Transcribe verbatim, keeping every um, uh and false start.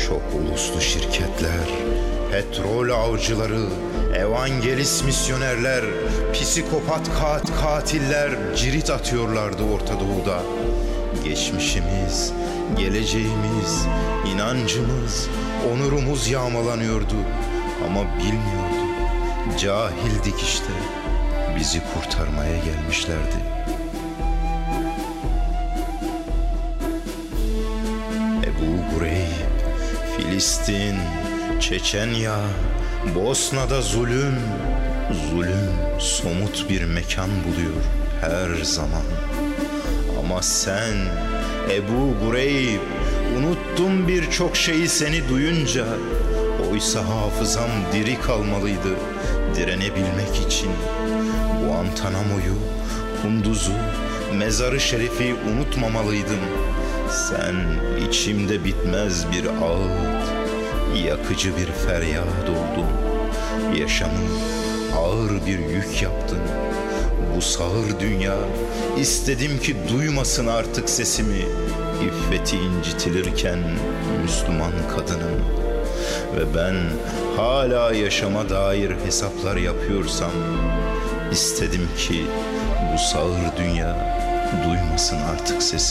Çok uluslu şirketler, petrol avcıları, evangelist misyonerler, psikopat kat katiller cirit atıyorlardı Orta Doğu'da. Geçmişimiz, geleceğimiz, inancımız, onurumuz yağmalanıyordu. Ama bilmiyorduk, cahildik işte. Bizi kurtarmaya gelmişlerdi. Ebu Gureyb, Filistin, Çeçenya, Bosna'da zulüm, zulüm somut bir mekan buluyor her zaman. Ama sen Ebu Gureyb, unuttum birçok şeyi seni duyunca. Oysa hafızam diri kalmalıydı direnebilmek için. Guantanamo'yu, Kunduz'u, Mezarı Şerif'i unutmamalıydım. Sen içimde bitmez bir ağıt, yakıcı bir feryat oldun. Yaşamı ağır bir yük yaptın. Bu sağır dünya istedim ki duymasın artık sesimi. İffeti incitilirken Müslüman kadınım. Ve ben hala yaşama dair hesaplar yapıyorsam, istedim ki bu sağır dünya duymasın artık sesimi.